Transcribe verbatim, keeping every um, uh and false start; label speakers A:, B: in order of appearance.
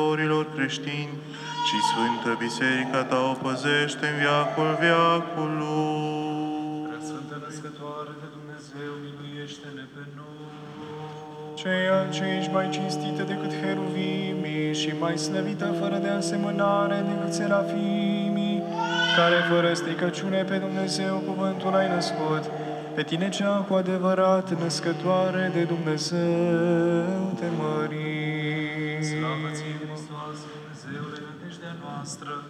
A: tuturor creștini, și Sfântă Biserica ta o păzește în viacul veacului.
B: Preasfântă Născătoare de Dumnezeu, miluiește-ne pe noi.
C: Ceea ce ești mai cinstită decât heruvimii și mai slăvită fără de asemănare decât serafimii, care fără stricăciune pe Dumnezeu cuvântul ai născut, pe tine cea cu adevărat născătoare de Dumnezeu te mărim.
B: Slavă ție, Hristoase, Dumnezeule, nădejdea noastră,